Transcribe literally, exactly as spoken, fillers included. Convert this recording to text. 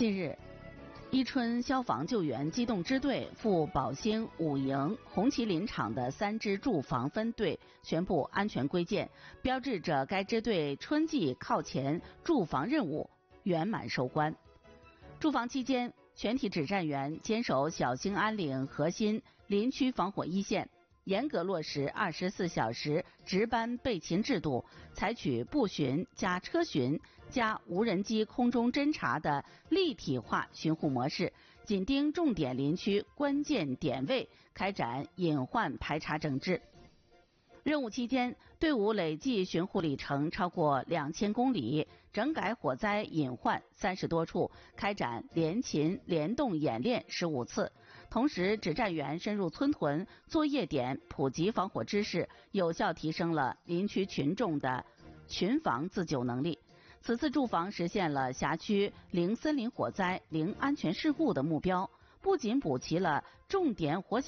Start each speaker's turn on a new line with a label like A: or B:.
A: 近日，伊春消防救援机动支队赴宝兴五营红旗林场的三支驻防分队宣布安全归建，标志着该支队春季靠前驻防任务圆满收官。驻防期间，全体指战员坚守小兴安岭核心林区防火一线，严格落实二十四小时值班备勤制度，采取步巡加车巡加无人机空中侦察的立体化巡护模式，紧盯重点林区关键点位，开展隐患排查整治。任务期间，队伍累计巡护里程超过两千公里，整改火灾隐患三十多处，开展联勤联动演练十五次。同时，指战员深入村屯、作业点，普及防火知识，有效提升了林区群众的群防自救能力。此次驻防实现了辖区零森林火灾、零安全事故的目标，不仅补齐了重点火